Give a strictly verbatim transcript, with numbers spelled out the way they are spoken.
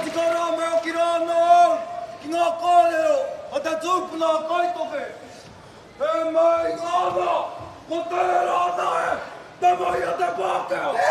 Sigara meu kirano, kinakaleo, ata tsupna kaitoke. Emma igana, kotelana e, tämä jätä pakeo.